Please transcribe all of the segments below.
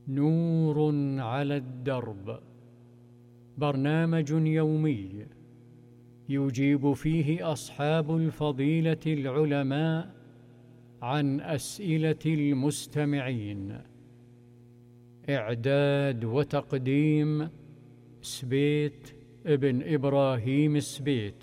نور على الدرب، برنامج يومي يجيب فيه أصحاب الفضيلة العلماء عن أسئلة المستمعين. إعداد وتقديم سبيت ابن إبراهيم سبيت.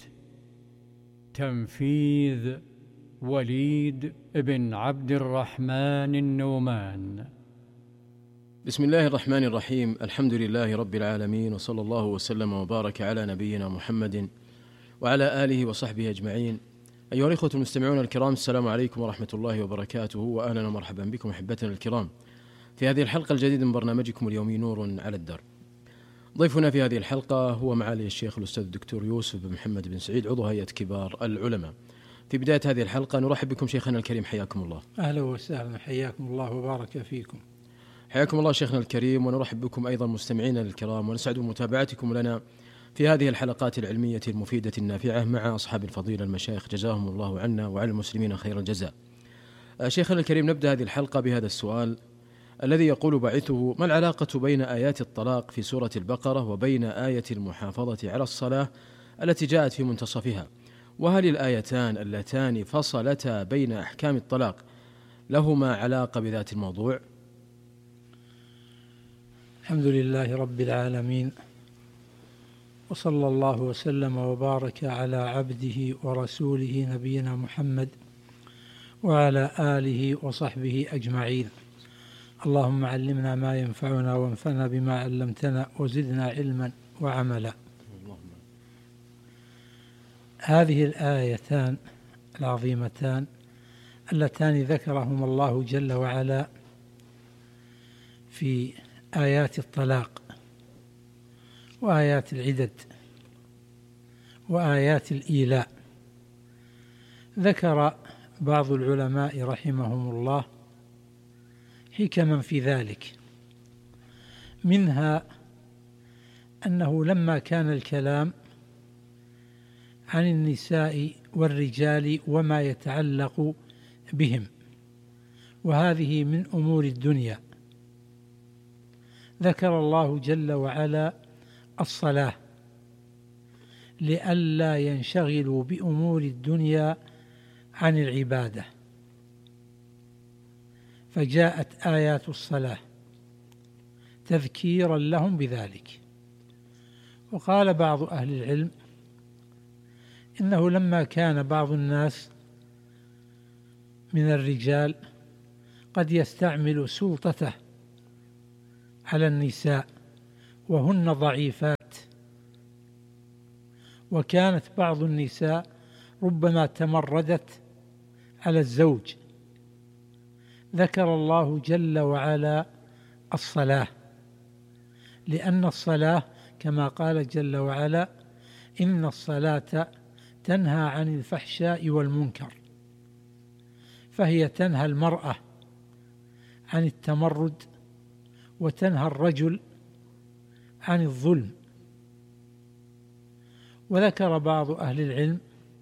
تنفيذ وليد بن عبد الرحمن النومان. بسم الله الرحمن الرحيم. الحمد لله رب العالمين، وصلى الله وسلم وبارك على نبينا محمد وعلى آله وصحبه أجمعين. أيها الإخوة المستمعون الكرام، السلام عليكم ورحمة الله وبركاته، وأهلا ومرحبا بكم أحبتنا الكرام في هذه الحلقة الجديدة من برنامجكم اليومي نور على الدرب. ضيفنا في هذه الحلقة هو معالي الشيخ الأستاذ الدكتور يوسف بن محمد بن سعيد، عضو هيئة كبار العلماء. في بداية هذه الحلقة نرحب بكم شيخنا الكريم، حياكم الله. أهلا وسهلا، حياكم الله وبارك فيكم. حياكم الله شيخنا الكريم، ونرحب بكم أيضا مستمعينا الكرام، ونسعد بمتابعتكم لنا في هذه الحلقات العلمية المفيدة النافعة مع أصحاب الفضيلة المشايخ، جزاهم الله عنا وعلى المسلمين خير الجزاء. شيخنا الكريم، نبدأ هذه الحلقة بهذا السؤال الذي يقول باعثه: ما العلاقة بين آيات الطلاق في سورة البقرة وبين آية المحافظة على الصلاة التي جاءت في منتصفها؟ وهل الآيتان اللتان فصلتا بين أحكام الطلاق لهما علاقة بذات الموضوع؟ الحمد لله رب العالمين، وصلى الله وسلم وبارك على عبده ورسوله نبينا محمد وعلى آله وصحبه أجمعين. اللهم علمنا ما ينفعنا وانفعنا بما علمتنا وزدنا علما وعملا. هذه الآيتان العظيمتان اللتان ذكرهما الله جل وعلا في آيات الطلاق وآيات العدد وآيات الإيلاء، ذكر بعض العلماء رحمهم الله حكما في ذلك، منها أنه لما كان الكلام عن النساء والرجال وما يتعلق بهم، وهذه من أمور الدنيا، ذكر الله جل وعلا الصلاة لئلا ينشغلوا بأمور الدنيا عن العبادة، فجاءت آيات الصلاة تذكيرا لهم بذلك. وقال بعض أهل العلم إنه لما كان بعض الناس من الرجال قد يستعمل سلطته على النساء وهن ضعيفات، وكانت بعض النساء ربما تمردت على الزوج، ذكر الله جل وعلا الصلاة، لأن الصلاة كما قال جل وعلا: إن الصلاة تنهى عن الفحشاء والمنكر، فهي تنهى المرأة عن التمرد وتنهى الرجل عن الظلم. وذكر بعض أهل العلم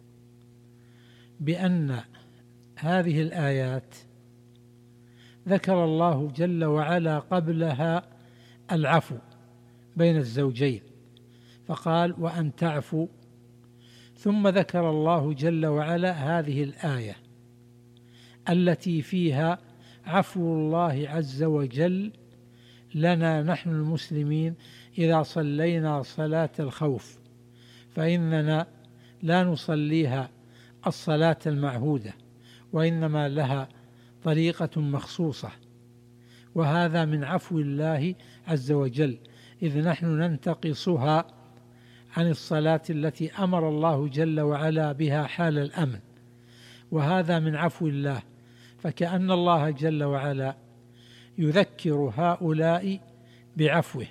بأن هذه الآيات ذكر الله جل وعلا قبلها العفو بين الزوجين، فقال: وأن تعفوا، ثم ذكر الله جل وعلا هذه الآية التي فيها عفو الله عز وجل لنا نحن المسلمين إذا صلينا صلاة الخوف، فإننا لا نصليها الصلاة المعهودة، وإنما لها طريقة مخصوصة، وهذا من عفو الله عز وجل، إذ نحن ننتقصها عن الصلاة التي أمر الله جل وعلا بها حال الأمن، وهذا من عفو الله. فكأن الله جل وعلا يذكر هؤلاء بعفوه: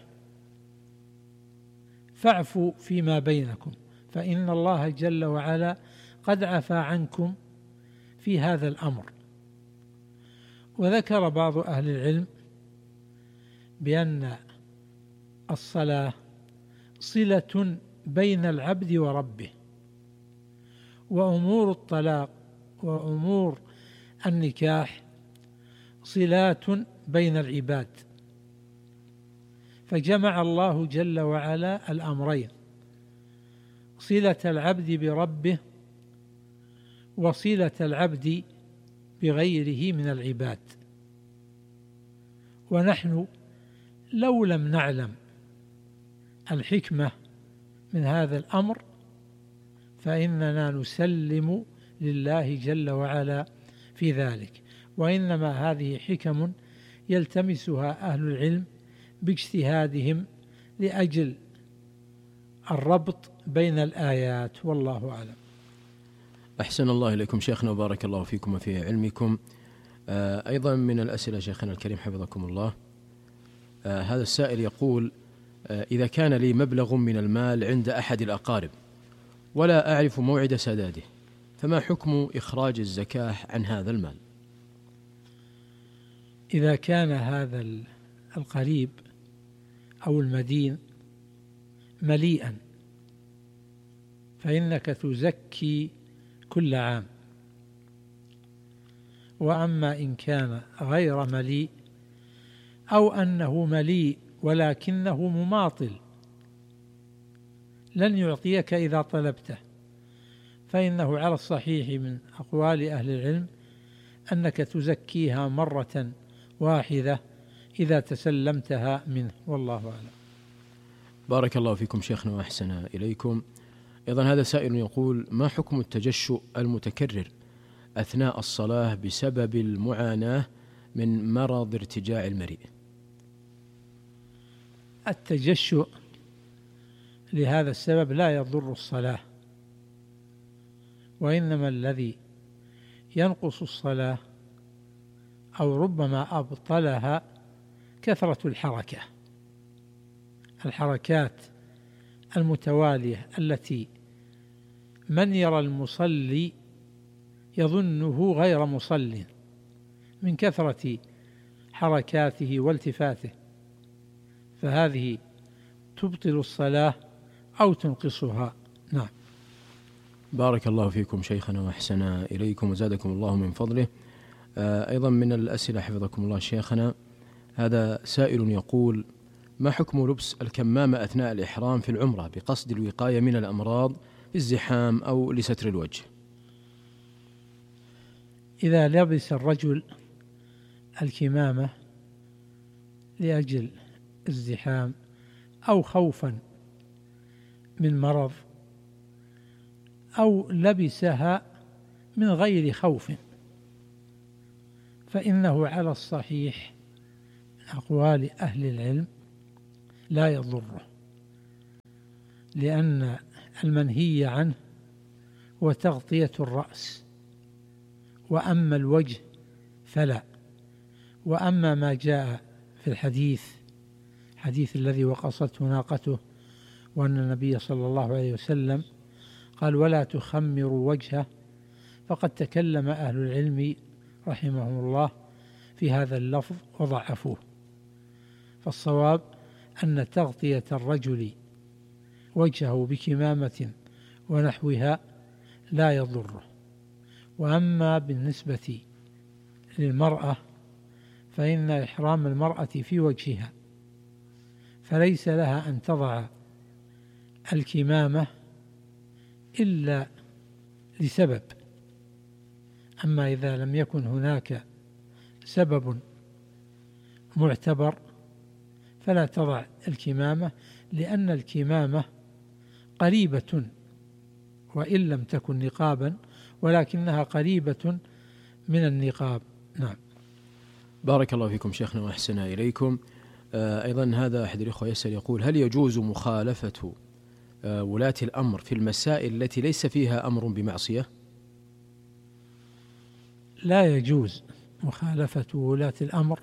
فاعفوا فيما بينكم فإن الله جل وعلا قد عفا عنكم في هذا الأمر. وذكر بعض أهل العلم بأن الصلاة صلة بين العبد وربه، وأمور الطلاق وأمور النكاح صلات بين العباد، فجمع الله جل وعلا الأمرين: صلة العبد بربه وصلة العبد بغيره من العباد. ونحن لو لم نعلم الحكمة من هذا الأمر فإننا نسلم لله جل وعلا في ذلك، وإنما هذه حكم يلتمسها أهل العلم باجتهادهم لأجل الربط بين الآيات، والله أعلم. أحسن الله إليكم شيخنا وبارك الله فيكم وفي علمكم. أيضا من الأسئلة شيخنا الكريم حفظكم الله، هذا السائل يقول: إذا كان لي مبلغ من المال عند أحد الأقارب ولا أعرف موعد سداده، فما حكم إخراج الزكاة عن هذا المال؟ إذا كان هذا القريب أو المدين مليئا فإنك تزكي كل عام، وأما إن كان غير مليء أو أنه مليء ولكنه مماطل لن يعطيك إذا طلبته، فإنه على الصحيح من أقوال أهل العلم أنك تزكيها مرة واحدة إذا تسلمتها منه، والله أعلم. بارك الله فيكم شيخنا وأحسن إليكم. أيضا هذا سائل يقول: ما حكم التجشؤ المتكرر أثناء الصلاة بسبب المعاناة من مرض ارتجاع المريء؟ التجشؤ لهذا السبب لا يضر الصلاة، وإنما الذي ينقص الصلاة أو ربما أبطلها كثرة الحركات المتوالية التي من يرى المصلي يظنه غير مصل من كثرة حركاته والتفاته، فهذه تبطل الصلاة أو تنقصها. نعم. بارك الله فيكم شيخنا وأحسن إليكم وزادكم الله من فضله. أيضا من الأسئلة حفظكم الله شيخنا، هذا سائل يقول: ما حكم لبس الكمامة أثناء الإحرام في العمرة بقصد الوقاية من الأمراض في الزحام أو لستر الوجه؟ إذا لبس الرجل الكمامة لأجل الزحام أو خوفا من مرض أو لبسها من غير خوف فإنه على الصحيح من أقوال أهل العلم لا يضره، لأن المنهي عنه هو تغطية الرأس، وأما الوجه فلا. وأما ما جاء في الحديث الذي وقصته ناقته وأن النبي صلى الله عليه وسلم قال: ولا تخمروا وجهه، فقد تكلم أهل العلم رحمهم الله في هذا اللفظ وضعفوه. فالصواب أن تغطية الرجل وجهه بكمامة ونحوها لا يضره. وأما بالنسبة للمرأة فإن إحرام المرأة في وجهها، فليس لها أن تضع الكمامة إلا لسبب. أما إذا لم يكن هناك سبب معتبر فلا تضع الكمامة، لأن الكمامة قريبة وإن لم تكن نقابا ولكنها قريبة من النقاب. نعم. بارك الله فيكم شيخنا وأحسن إليكم. أيضا هذا أحد الإخوة يسأل يقول: هل يجوز مخالفة ولاة الأمر في المسائل التي ليس فيها أمر بمعصية؟ لا يجوز مخالفة ولاة الأمر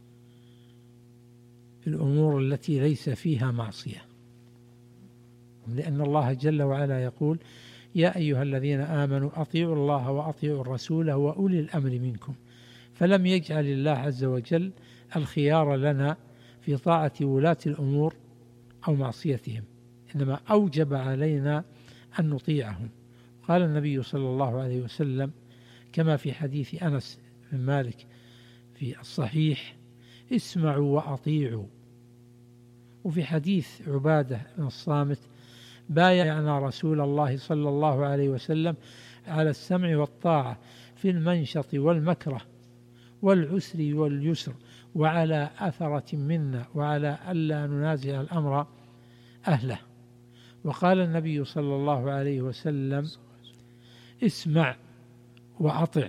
في الأمور التي ليس فيها معصية، لأن الله جل وعلا يقول: يا أيها الذين آمنوا أطيعوا الله وأطيعوا الرسول وأولي الأمر منكم، فلم يجعل الله عز وجل الخيار لنا في طاعة ولاة الأمور أو معصيتهم، إنما أوجب علينا أن نطيعهم. قال النبي صلى الله عليه وسلم كما في حديث أنس بن مالك في الصحيح: اسمعوا وأطيعوا وفي حديث عبادة بن الصامت: بايعنا رسول الله صلى الله عليه وسلم على السمع والطاعة في المنشط والمكره والعسر واليسر، وعلى أثرة منا، وعلى ألا ننازع الأمر أهله. وقال النبي صلى الله عليه وسلم: اسمع وأطع.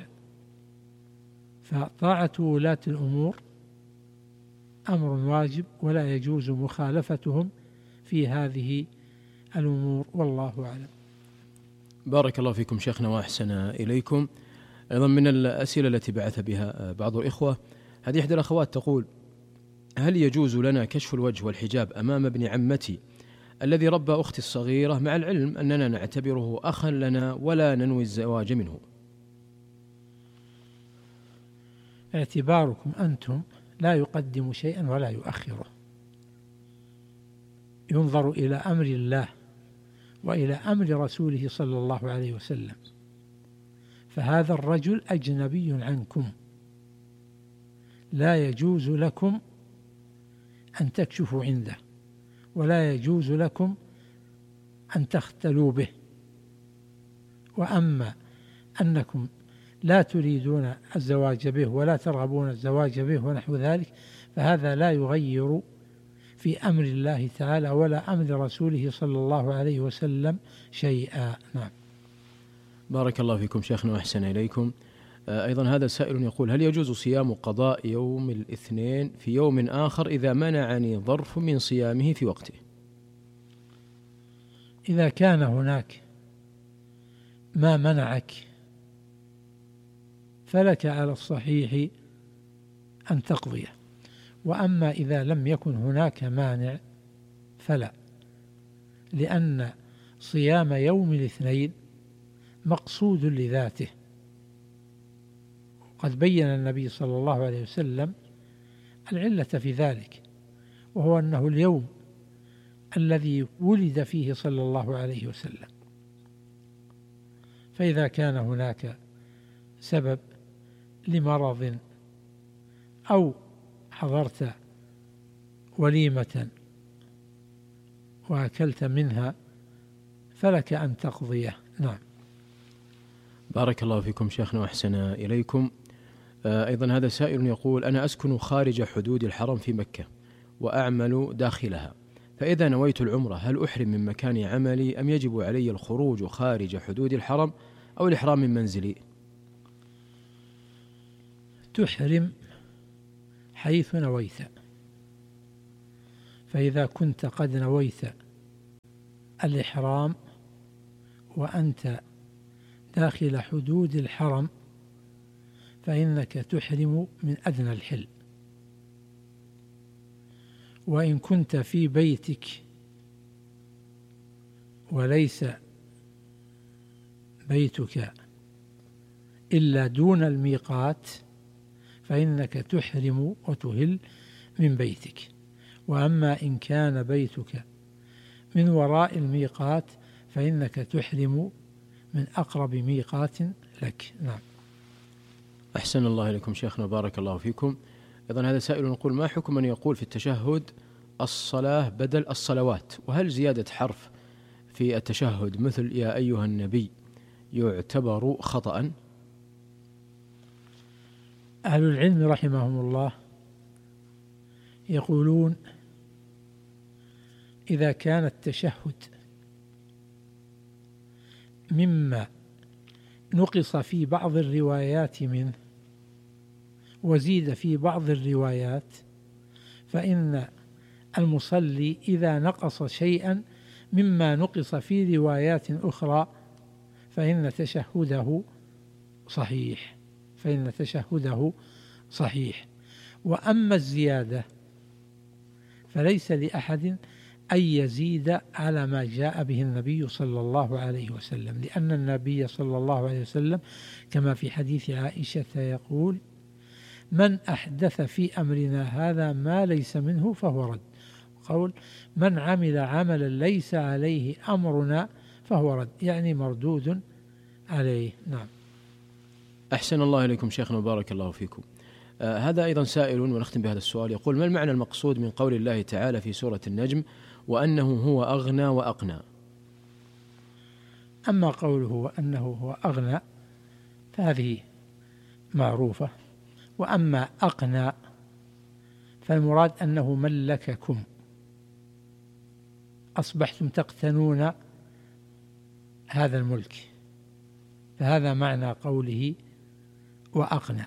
فطاعة ولاة الأمور أمر واجب، ولا يجوز مخالفتهم في هذه الأمور، والله أعلم. بارك الله فيكم شيخنا وأحسن إليكم. أيضا من الأسئلة التي بعث بها بعض الإخوة، هذه إحدى الأخوات تقول: هل يجوز لنا كشف الوجه والحجاب أمام ابن عمتي الذي ربى أختي الصغيرة، مع العلم أننا نعتبره أخا لنا ولا ننوي الزواج منه؟ اعتباركم أنتم لا يقدم شيئا ولا يؤخره، ينظر إلى أمر الله وإلى أمر رسوله صلى الله عليه وسلم. فهذا الرجل أجنبي عنكم، لا يجوز لكم أن تكشفوا عنده، ولا يجوز لكم أن تختلوا به. وأما أنكم لا تريدون الزواج به ولا ترغبون الزواج به ونحو ذلك، فهذا لا يغير في أمر الله تعالى ولا أمر رسوله صلى الله عليه وسلم شيئا. نعم. بارك الله فيكم شيخنا وأحسن إليكم. أيضا هذا سائل يقول: هل يجوز صيام قضاء يوم الاثنين في يوم آخر إذا منعني ظرف من صيامه في وقته؟ إذا كان هناك ما منعك فلك على الصحيح أن تقضيه، وأما إذا لم يكن هناك مانع فلا، لأن صيام يوم الاثنين مقصود لذاته. قد بين النبي صلى الله عليه وسلم العلة في ذلك، وهو أنه اليوم الذي ولد فيه صلى الله عليه وسلم. فإذا كان هناك سبب لمرض أو حضرت وليمة وأكلت منها فلك أن تقضيه. نعم. بارك الله فيكم شيخنا وأحسن إليكم. أيضا هذا سائل يقول: أنا أسكن خارج حدود الحرم في مكة وأعمل داخلها، فإذا نويت العمرة هل أحرم من مكان عملي أم يجب علي الخروج خارج حدود الحرم أو الإحرام من منزلي؟ تحرم حيث نويت، فإذا كنت قد نويت الإحرام وأنت داخل حدود الحرم فإنك تحرم من أدنى الحل. وإن كنت في بيتك وليس بيتك إلا دون الميقات فإنك تحرم وتهل من بيتك. وأما إن كان بيتك من وراء الميقات فإنك تحرم من أقرب ميقات لك. نعم. أحسن الله إليكم شيخنا، بارك الله فيكم. أيضا هذا سائل يقول: ما حكم من يقول في التشهد الصلاة بدل الصلوات؟ وهل زيادة حرف في التشهد مثل يا أيها النبي يعتبر خطأ؟ أهل العلم رحمهم الله يقولون: إذا كان التشهد مما نقص في بعض الروايات منه وزيد في بعض الروايات، فإن المصلي إذا نقص شيئا مما نقص في روايات أخرى فإن تشهده صحيح. وأما الزيادة فليس لأحد أن يزيد على ما جاء به النبي صلى الله عليه وسلم، لأن النبي صلى الله عليه وسلم كما في حديث عائشة يقول: من أحدث في أمرنا هذا ما ليس منه فهو رد. قول: من عمل عملا ليس عليه أمرنا فهو رد، يعني مردود عليه. نعم. أحسن الله إليكم شيخنا وبارك الله فيكم. هذا أيضا سائل ونختم بهذا السؤال، يقول: ما المعنى المقصود من قول الله تعالى في سورة النجم: وأنه هو أغنى وأقنى؟ أما قوله وأنه هو أغنى فهذه معروفة، وأما أقنى فالمراد أنه ملككم، أصبحتم تقتنون هذا الملك، فهذا معنى قوله وأقنى.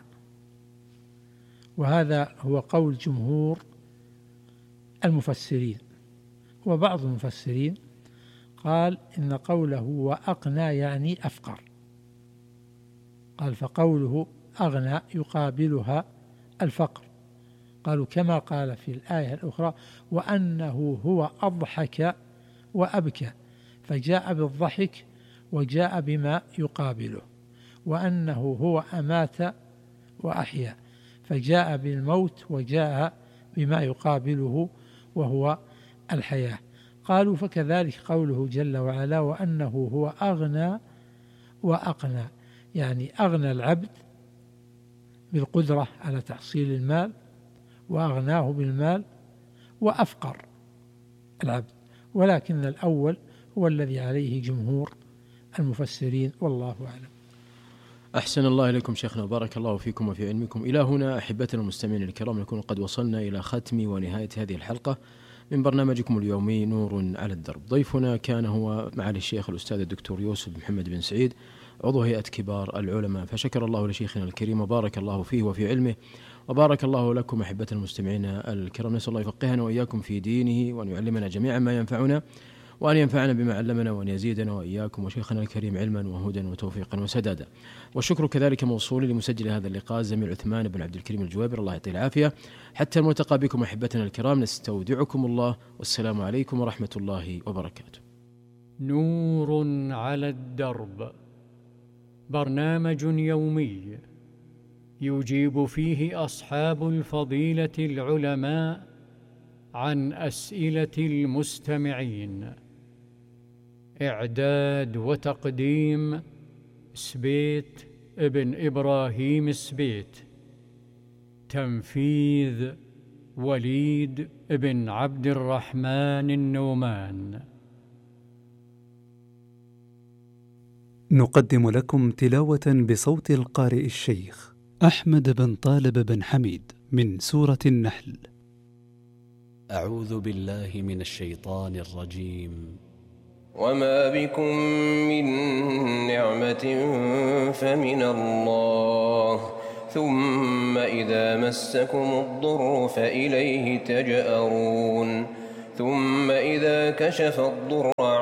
وهذا هو قول جمهور المفسرين، وبعض المفسرين قال إن قوله وأقنى يعني أفقر، قال فقوله أغنى يقابلها الفقر، قالوا كما قال في الآية الأخرى: وأنه هو أضحك وأبكى، فجاء بالضحك وجاء بما يقابله، وأنه هو أمات وأحيا، فجاء بالموت وجاء بما يقابله وهو الحياة. قالوا فكذلك قوله جل وعلا: وأنه هو أغنى وأقنى، يعني أغنى العبد بالقدرة على تحصيل المال، وأغناه بالمال، وأفقر العبد، ولكن الأول هو الذي عليه جمهور المفسرين، والله أعلم. أحسن الله إليكم شيخنا وبارك الله فيكم وفي علمكم. إلى هنا أحبتنا المستمعين الكرام نكون قد وصلنا إلى ختم ونهاية هذه الحلقة من برنامجكم اليومي نور على الدرب. ضيفنا كان هو معالي الشيخ الأستاذ الدكتور يوسف محمد بن سعيد، عضو هيئة كبار العلماء، فشكر الله لشيخنا الكريم وبارك الله فيه وفي علمه، وبارك الله لكم أحبتنا المستمعين الكرام. نسأل الله يفقهنا وإياكم في دينه، وأن يعلمنا جميعا ما ينفعنا، وأن ينفعنا بما علمنا، وأن يزيدنا وإياكم وشيخنا الكريم علما وهدى وتوفيقا وسدادا. والشكر كذلك موصول لمسجل هذا اللقاء زميل عثمان بن عبد الكريم الجوابر، الله يعطيه العافية. حتى الملتقى بكم أحبتنا الكرام، نستودعكم الله، والسلام عليكم ورحمة الله وبركاته. نور على الدرب، برنامج يومي يجيب فيه أصحاب الفضيلة العلماء عن أسئلة المستمعين. إعداد وتقديم سبيت ابن إبراهيم سبيت. تنفيذ وليد ابن عبد الرحمن النومان. نقدم لكم تلاوة بصوت القارئ الشيخ أحمد بن طالب بن حميد من سورة النحل. أعوذ بالله من الشيطان الرجيم. وما بكم من نعمة فمن الله، ثم إذا مسكم الضر فإليه تجأرون، ثم إذا كشف الضر